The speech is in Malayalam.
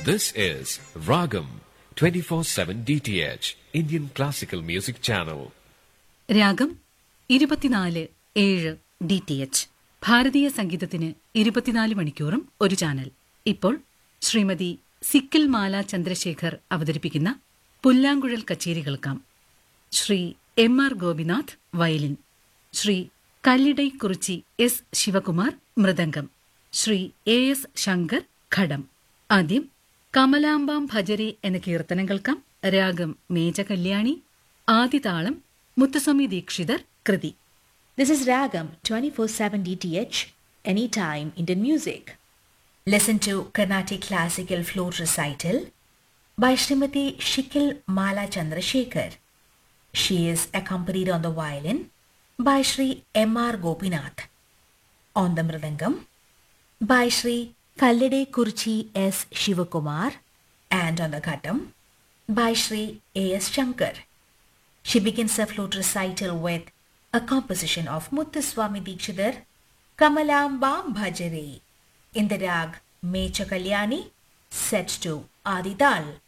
This is Ragam 24/7 DTH Indian Classical Music Channel. രാഗം 24/7 DTH ഭാരതീയ സംഗീതത്തിന് 24 മണിക്കൂറും ഒരു ചാനൽ. ഇപ്പോൾ ശ്രീമതി സിക്കിൽ മാല ചന്ദ്രശേഖർ അവതരിപ്പിക്കുന്ന പുല്ലാങ്കുഴൽ കച്ചേരി കേൾക്കാം. Shri M.R. Gopinath violin, Shri കല്ലിടൈ Kurichi S. Shivakumar mridangam, Shri A.S. Shankar ഘടം. ആദ്യം കമലാംബാം ഭജരെ എന്ന കീർത്തനം കേൾക്കാം. രാഗം മേജ കല്യാണി, ആദിതാളം മുത്തുസ്വാമി ദീക്ഷിതർ കൃതി. This is Ragam 24/7 DTH, anytime Indian music. Listen to Carnatic Classical Flute Recital by Srimati Shikil Mala Chandrasekhar. She is accompanied on the violin by Sri M.R. Gopinath, on the mridangam by Sri Kallide Kurchi S. Shivakumar, and on the ghatam by Sri A.S. Shankar. She begins her flute recital with a composition of Muthuswami Dikshidhar, Kamalambam Bhajare, in the rag Mecha Kalyani, set to Adi Tal.